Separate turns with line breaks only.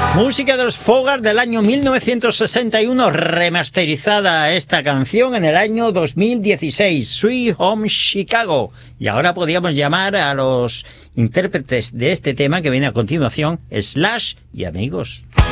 Música de los Fogar del año 1961, remasterizada esta canción en el año 2016, Sweet Home Chicago. Y ahora podríamos llamar a los intérpretes de este tema que viene a continuación, Slash y Amigos.